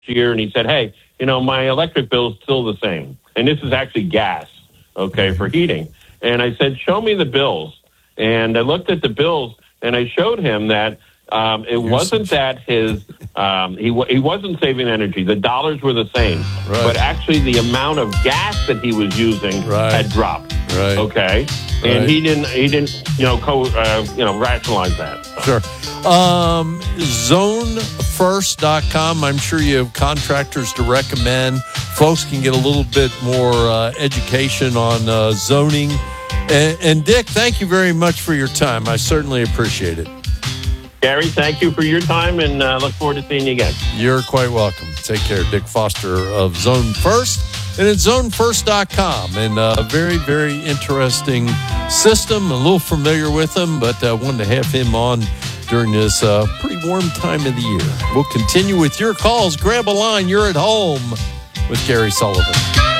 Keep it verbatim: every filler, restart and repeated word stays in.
year, and he said, hey, you know, my electric bill is still the same. And this is actually gas, okay, for heating. And I said, show me the bills. And I looked at the bills, and I showed him that um, it wasn't that his um, he he wasn't saving energy. The dollars were the same, right. but actually the amount of gas that he was using right. had dropped. Right. Okay, and right. he didn't he didn't you know co uh, you know rationalize that. Sure. Um, zone first dot com. I'm sure you have contractors to recommend. Folks can get a little bit more uh, education on uh, zoning. And, and Dick, thank you very much for your time. I certainly appreciate it. Gary, thank you for your time, and uh, look forward to seeing you again. You're quite welcome. Take care. Dick Foster of Zone First, and it's zone first dot com. And uh, a very, very interesting system. A little familiar with him, but I uh, wanted to have him on during this uh, pretty warm time of the year. We'll continue with your calls. Grab a line. You're at home with Gary Sullivan.